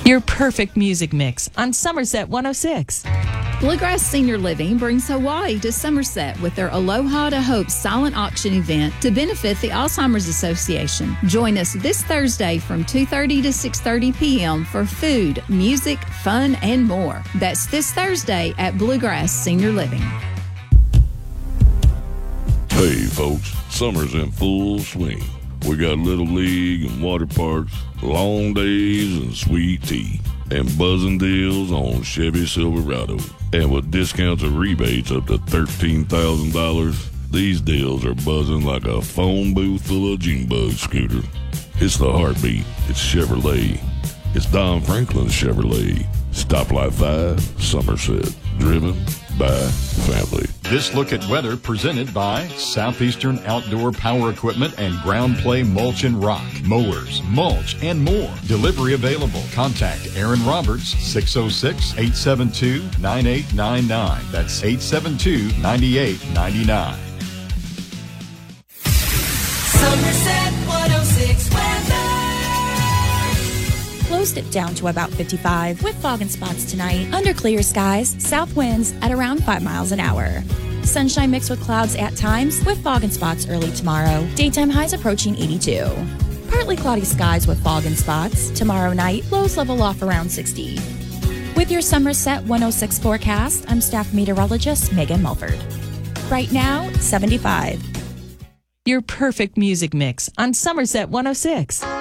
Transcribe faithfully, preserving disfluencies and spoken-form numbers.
Your perfect music mix on Somerset one oh six. Bluegrass Senior Living brings Hawaii to Somerset with their Aloha to Hope silent auction event to benefit the Alzheimer's Association. Join us this Thursday from two thirty to six thirty p.m. for food, music, fun, and more. That's this Thursday at Bluegrass Senior Living. Hey folks, summer's in full swing. We got Little League and water parks, long days and sweet tea, and buzzing deals on Chevy Silverado. And with discounts and rebates up to thirteen thousand dollars, these deals are buzzing like a phone booth full of Junebug scooters. It's the heartbeat. It's Chevrolet. It's Don Franklin's Chevrolet. Stoplight five, Somerset. Driven by family. This look at weather presented by Southeastern Outdoor Power Equipment and Ground Play Mulch and Rock. Mowers, mulch, and more. Delivery available. Contact Aaron Roberts, six oh six, eight seven two, nine eight nine nine. That's eight seven two, nine eight nine nine. Somerset one oh six weather. Closed it down to about fifty-five with fog and spots tonight. Under clear skies, south winds at around five miles an hour. Sunshine mixed with clouds at times with fog and spots early tomorrow. Daytime highs approaching eighty-two. Partly cloudy skies with fog and spots. Tomorrow night, lows level off around sixty. With your Somerset one oh six forecast, I'm staff meteorologist Megan Mulford. Right now, seventy-five. Your perfect music mix on Somerset one oh six.